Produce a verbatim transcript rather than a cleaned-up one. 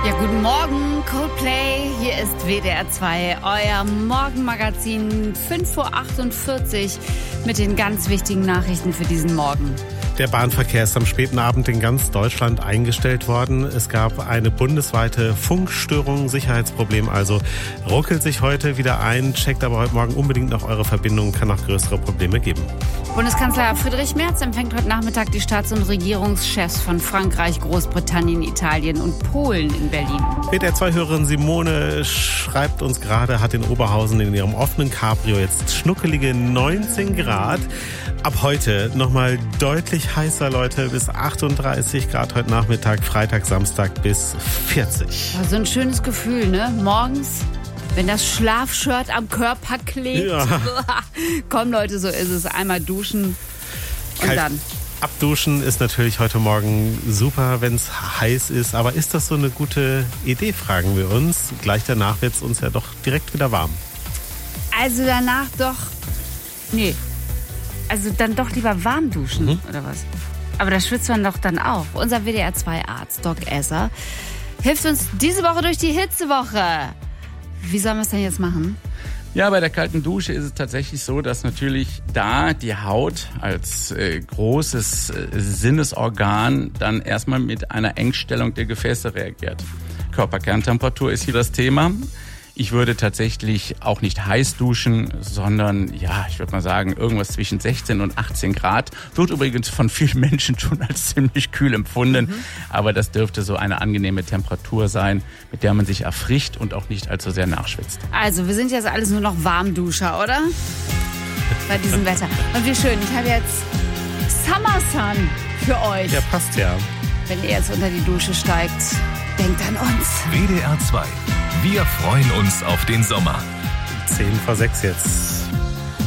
Ja, guten Morgen, Coldplay. Hier ist W D R zwei, euer Morgenmagazin, fünf Uhr achtundvierzig mit den ganz wichtigen Nachrichten für diesen Morgen. Der Bahnverkehr ist am späten Abend in ganz Deutschland eingestellt worden. Es gab eine bundesweite Funkstörung, Sicherheitsproblem also. Ruckelt sich heute wieder ein, checkt aber heute Morgen unbedingt noch eure Verbindung, kann noch größere Probleme geben. Bundeskanzler Friedrich Merz empfängt heute Nachmittag die Staats- und Regierungschefs von Frankreich, Großbritannien, Italien und Polen in Berlin. W D R zwei-Hörerin Simone schreibt uns gerade, hat in Oberhausen in ihrem offenen Cabrio jetzt schnuckelige neunzehn Grad. Ab heute nochmal deutlich heißer, Leute, bis achtunddreißig Grad heute Nachmittag, Freitag, Samstag bis vierzig. So ein schönes Gefühl, ne? Morgens, wenn das Schlafshirt am Körper klebt. Ja. Komm, Leute, so ist es. Einmal duschen und Kalt. dann. Abduschen ist natürlich heute Morgen super, wenn es heiß ist. Aber ist das so eine gute Idee, fragen wir uns. Gleich danach wird es uns ja doch direkt wieder warm. Also danach doch, nee, also dann doch lieber warm duschen, mhm. oder was? Aber da schwitzt man doch dann auch. Unser W D R zwei Arzt, Doc Esser, hilft uns diese Woche durch die Hitzewoche. Wie sollen wir es denn jetzt machen? Ja, bei der kalten Dusche ist es tatsächlich so, dass natürlich da die Haut als äh, großes äh, Sinnesorgan dann erstmal mit einer Engstellung der Gefäße reagiert. Körperkerntemperatur ist hier das Thema. Ich würde tatsächlich auch nicht heiß duschen, sondern, ja, ich würde mal sagen, irgendwas zwischen sechzehn und achtzehn Grad. Wird übrigens von vielen Menschen schon als ziemlich kühl empfunden. Mhm. Aber das dürfte so eine angenehme Temperatur sein, mit der man sich erfrischt und auch nicht allzu sehr nachschwitzt. Also, wir sind jetzt alles nur noch Warmduscher, oder? Bei diesem Wetter. Und wie schön, ich habe jetzt Summer Sun für euch. Ja, passt ja. Wenn ihr jetzt unter die Dusche steigt, denkt an uns. W D R zwei. Wir freuen uns auf den Sommer. zehn vor sechs jetzt.